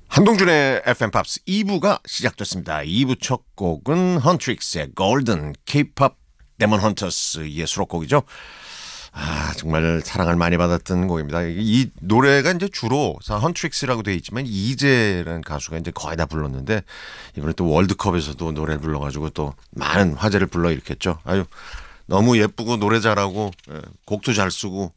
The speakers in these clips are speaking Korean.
한동준의 FM 팝스 2부가 시작됐습니다. 2부 첫 곡은 헌트릭스의 골든 K-pop 데몬 헌터스의 수록곡이죠. 정말 사랑을 많이 받았던 곡입니다. 이 노래가 이제 주로 헌트릭스라고 되어 있지만 이재라는 가수가 이제 거의 다 불렀는데 이번에 또 월드컵에서도 노래를 불러가지고 또 많은 화제를 불러일으켰죠. 너무 예쁘고 노래 잘하고 곡도 잘 쓰고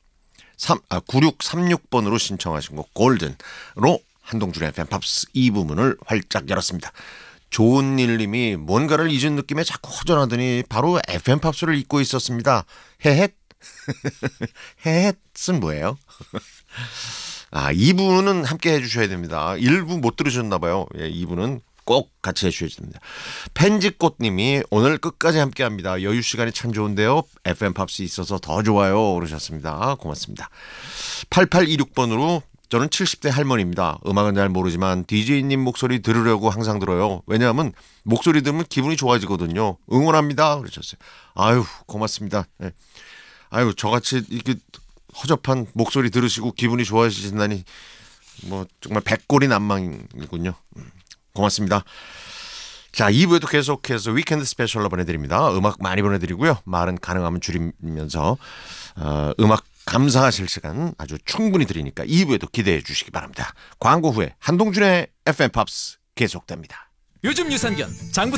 9636번으로 신청하신 곡 골든으로 한동준의 FM 팝스 2부 문을 활짝 열었습니다. 좋은 일님이 뭔가를 잊은 느낌에 자꾸 허전하더니 바로 FM 팝스를 잊고 있었습니다. 헤헷? 헤헷은 뭐예요? 2부는 함께 해주셔야 됩니다. 1부 못 들으셨나 봐요. 2부는 꼭 같이 해주셔야 됩니다. 펜지꽃님이 오늘 끝까지 함께합니다. 여유 시간이 참 좋은데요. FM 팝스 있어서 더 좋아요. 그러셨습니다. 고맙습니다. 8826번으로 저는 70대 할머니입니다. 음악은 잘 모르지만 DJ님 목소리 들으려고 항상 들어요. 왜냐하면 목소리 들으면 기분이 좋아지거든요. 응원합니다. 그러셨어요. 고맙습니다. 네. 저같이 이렇게 허접한 목소리 들으시고 기분이 좋아지신다니 정말 백골이 난망이군요. 고맙습니다. 자, 2부에도 계속해서 위켄드 스페셜로 보내드립니다. 음악 많이 보내드리고요. 말은 가능하면 줄이면서 음악 감상하실 시간 아주 충분히 드리니까 2부에도 기대해 주시기 바랍니다. 광고 후에 한동준의 FM 팝스 계속됩니다. 요즘 유산균 장부